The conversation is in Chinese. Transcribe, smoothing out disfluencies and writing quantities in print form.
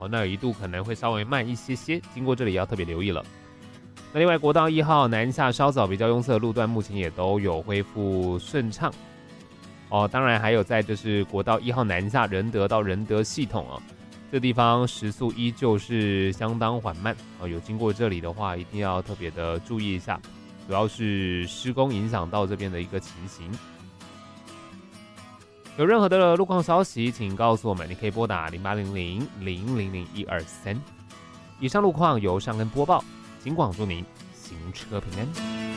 那有一度可能会稍微慢一些些，经过这里要特别留意了。那另外国道1号南下稍早比较拥塞的路段，目前也都有恢复顺畅。当然还有在就是国道1号南下仁德到仁德系统这地方时速依旧是相当缓慢有经过这里的话，一定要特别的注意一下，主要是施工影响到这边的一个情形。有任何的路况消息，请告诉我们，你可以拨打0800-000-123。以上路况由尚恩播报，警广祝您行车平安。